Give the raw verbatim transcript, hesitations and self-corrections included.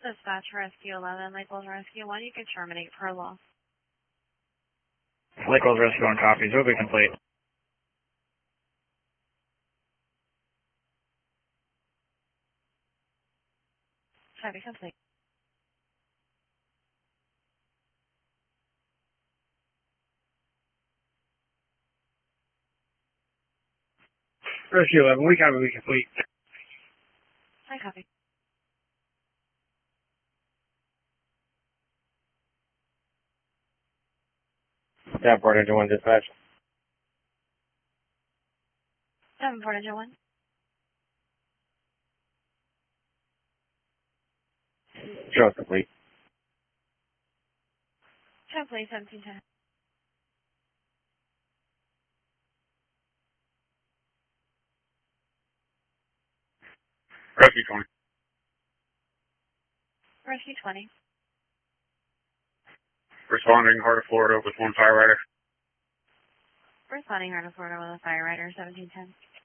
Dispatch Rescue eleven, Lakewood Rescue one, you can terminate per law. Lakewood Rescue one copies, will be complete. Copy complete. Rescue eleven, we copy, we complete. I copy. Davenport Engine one dispatch. Davenport Engine one. Show us complete. Complete seventeen ten. Rescue twenty. Rescue twenty. Responding Heart of Florida with one fire rider. Responding Heart of Florida with a fire rider seventeen ten.